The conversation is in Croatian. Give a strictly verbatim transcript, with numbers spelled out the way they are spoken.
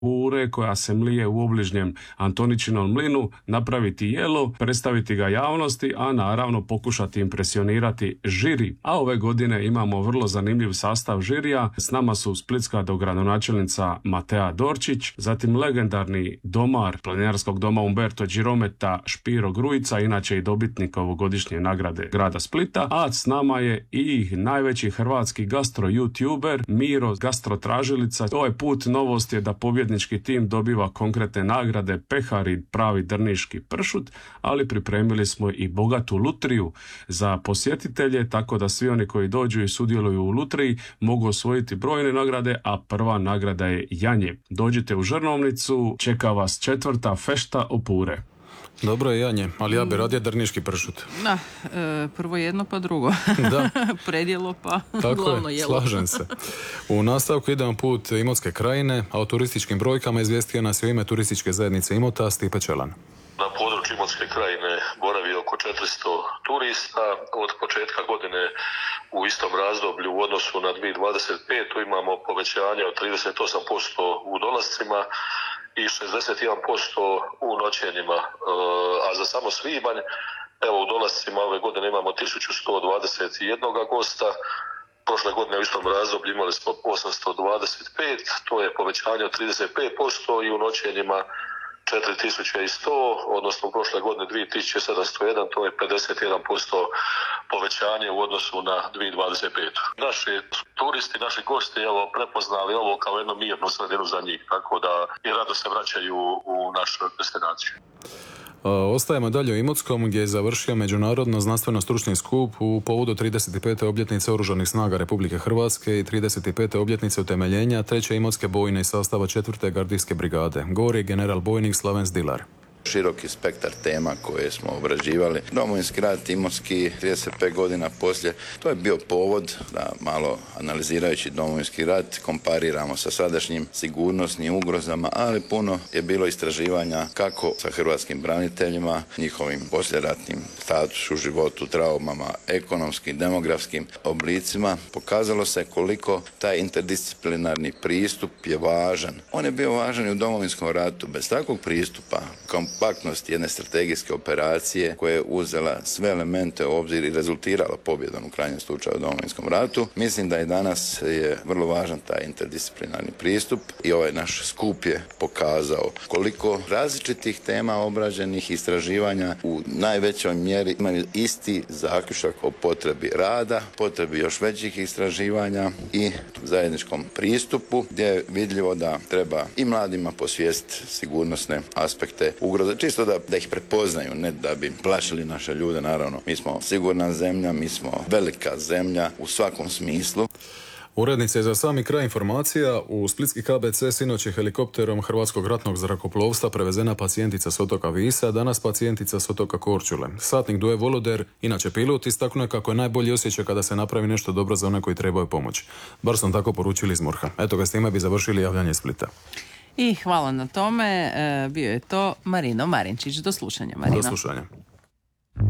pure koja se mlije u obližnjem Antoničinom mlinu, napraviti jelo, predstaviti ga javnosti, a naravno pokušati impresionirati žiri. A ove godine imamo vrlo zanimljiv sastav žirija. S nama su splitska dogradonačelnica Matea Dorčić, zatim legendarni domar planinarskog doma Umberto Girometa Špiro Grujica, inače i dobitnik ovogodišnje nagrade grada Splita, a s nama je i najveći hrvatski gastro youtuber Miro Gastrotražilica. Ovaj put novost je da pobjednički tim dobiva konkretne nagrade, pehar i pravi drniški pršut, ali pripremili smo i bogatu lutriju za posjetitelje, tako da svi oni koji dođu i sudjeluju u lutriji mogu osvojiti brojne nagrade, a prva nagrada je janje. Dođite u Žrnovnicu, čeka vas četvrta fešta opure. Dobro je janje, ali ja bi radio drniški pršut. Da, e, prvo jedno pa drugo. Da. Predjelo pa tako glavno je, jelo. slažem se. U nastavku idemo put Imotske krajine, a o turističkim brojkama izvijestio nas u ime turističke zajednice Imota Stipe Čelan. Na području Imotske krajine boravi oko četiristo turista. Od početka godine u istom razdoblju u odnosu na dvije tisuće dvadeset petu imamo povećanje od trideset osam posto u dolascima i šezdeset jedan posto u noćenjima. A za samo svibanj, evo u dolascima ove godine imamo tisuću sto dvadeset jedan gosta. Prošle godine u istom razdoblju imali smo osamsto dvadeset pet, to je povećanje od trideset pet posto i u noćenjima četiri tisuće sto, odnosno u prošle godine dvije tisuće sedamsto jedan, to je pedeset jedan posto povećanje u odnosu na dvije tisuće dvadeset petu. Naši turisti, naši gosti evo, prepoznali ovo kao jednu mirnu sredinu za njih, tako da i rado se vraćaju u našu destinaciju. Ostajemo dalje u Imotskom gdje je završio međunarodno znanstveno-stručni skup u povodu trideset pete obljetnice Oružanih snaga Republike Hrvatske i trideset pete obljetnice utemeljenja treće Imotske bojne iz sastava četvrte gardijske brigade. Govori general bojnik Slaven Zdilar. Široki spektar tema koje smo obrađivali. Domovinski rat Imotski, trideset pet godina poslije, to je bio povod da malo analizirajući Domovinski rat kompariramo sa sadašnjim sigurnosnim ugrozama, ali puno je bilo istraživanja kako sa hrvatskim braniteljima, njihovim poslijeratnim statusu, životu, traumama, ekonomskim, demografskim oblicima. Pokazalo se koliko taj interdisciplinarni pristup je važan. On je bio važan i u Domovinskom ratu. Bez takvog pristupa, kompaktnost jedne strategijske operacije koja je uzela sve elemente u obzir i rezultirala pobjedom u krajnjem slučaju u Domovinskom ratu. Mislim da i danas je vrlo važan taj interdisciplinarni pristup i ovaj naš skup je pokazao koliko različitih tema obrađenih istraživanja u najvećoj mjeri imaju isti zaključak o potrebi rada, potrebi još većih istraživanja i zajedničkom pristupu gdje je vidljivo da treba i mladima posvijestiti sigurnosne aspekte ugroze, čisto da, da ih prepoznaju, ne da bi plašili naše ljude, naravno. Mi smo sigurna zemlja, mi smo velika zemlja u svakom smislu. Urednice za sami kraj informacija, u splitski K B C sinoć je helikopterom Hrvatskog ratnog zrakoplovstva prevezena pacijentica s otoka Visa, danas pacijentica s otoka Korčule. Satnik Duje Voloder, inače pilot, istaknuo je kako je najbolji osjećaj kada se napravi nešto dobro za one koji trebaju pomoć. Bar sam tako poručili iz MORH-a. Eto ga, s time bi završili javljanje iz Splita. I hvala na tome, bio je to Marino Marinčić. Do slušanja, Marino. Do slušanja.